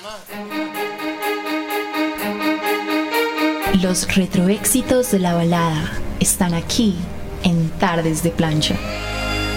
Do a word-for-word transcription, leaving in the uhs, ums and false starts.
Los retroéxitos de la balada están aquí en Tardes de Plancha.